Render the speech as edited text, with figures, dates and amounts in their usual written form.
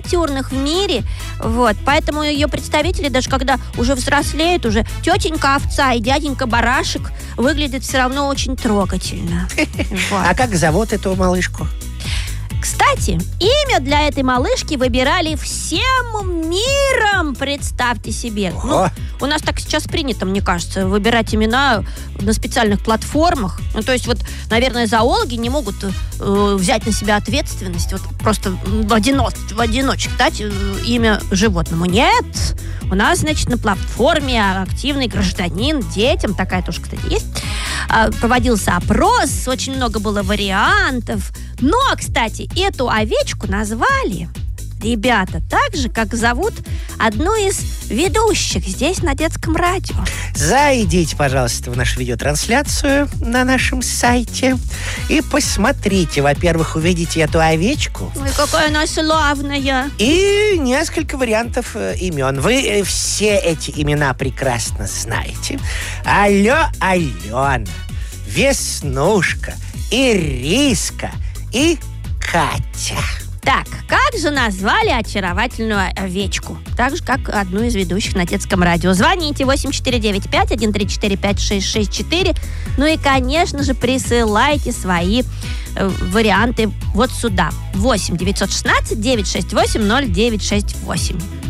миниатюрных в мире. Вот. Поэтому ее представители, даже когда уже взрослеют, уже тетенька овца и дяденька барашек выглядят все равно очень трогательно. А как зовут эту малышку? Кстати, имя для этой малышки выбирали всем миром, представьте себе. Ну, у нас так сейчас принято, мне кажется, выбирать имена на специальных платформах. Ну, то есть, вот, наверное, зоологи не могут взять на себя ответственность, вот просто в одиночку дать имя животному. Нет, у нас, значит, на платформе активный гражданин, детям, такая тоже, кстати, есть, проводился опрос, очень много было вариантов. Но, кстати, эту овечку назвали, ребята, так же, как зовут одну из ведущих здесь на детском радио. Зайдите, пожалуйста, в нашу видеотрансляцию на нашем сайте и посмотрите. Во-первых, увидите эту овечку. Ой, какая она славная. И несколько вариантов имен. Вы все эти имена прекрасно знаете. Алло, Алена, Веснушка, Ириска и Катя. Так, как же назвали очаровательную овечку? Так же, как одну из ведущих на детском радио. Звоните 8495-1345-664. Ну и, конечно же, присылайте свои варианты вот сюда. 8 916 968 0968.